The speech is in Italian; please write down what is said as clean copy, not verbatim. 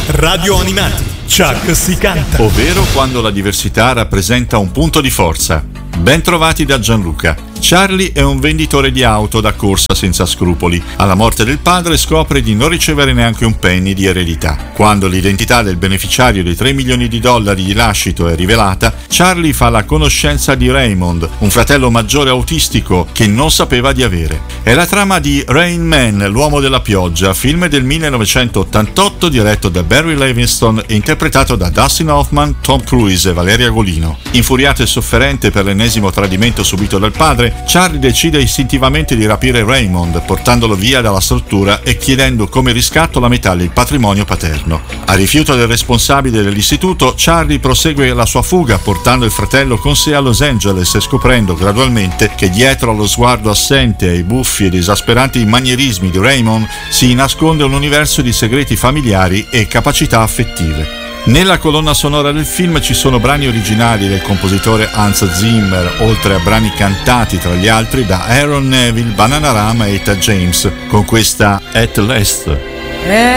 Radio Animati, Chuck si canta. Ovvero quando la diversità rappresenta un punto di forza. Ben trovati da Gianluca. Charlie è un venditore di auto da corsa senza scrupoli. Alla morte del padre scopre di non ricevere neanche un penny di eredità. Quando l'identità del beneficiario dei $3 milioni di lascito è rivelata, Charlie fa la conoscenza di Raymond, un fratello maggiore autistico che non sapeva di avere. È la trama di Rain Man, l'uomo della pioggia, film del 1988 diretto da Barry Levinson e interpretato da Dustin Hoffman, Tom Cruise e Valeria Golino. Infuriato e sofferente per l'ennesimo tradimento subito dal padre, Charlie decide istintivamente di rapire Raymond, portandolo via dalla struttura e chiedendo come riscatto la metà del patrimonio paterno. A rifiuto del responsabile dell'istituto, Charlie prosegue la sua fuga portando il fratello con sé a Los Angeles e scoprendo gradualmente che dietro allo sguardo assente e ai buffi ed esasperanti manierismi di Raymond si nasconde un universo di segreti familiari e capacità affettive. Nella colonna sonora del film ci sono brani originali del compositore Hans Zimmer, oltre a brani cantati tra gli altri da Aaron Neville, Bananarama e Etta James, con questa At Last.